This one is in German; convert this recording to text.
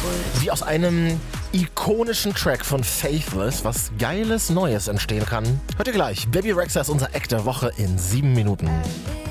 Wie aus einem ikonischen Track von Faithless was Geiles Neues entstehen kann, hört ihr gleich. Baby Rexha ist unser Act der Woche in 7 Minuten.